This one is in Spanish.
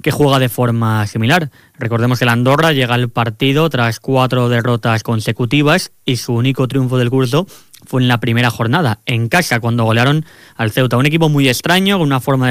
que juega de forma similar. Recordemos que el Andorra llega al partido tras 4 derrotas consecutivas y su único triunfo del curso fue en la primera jornada, en casa, cuando golearon al Ceuta. Un equipo muy extraño, con una forma de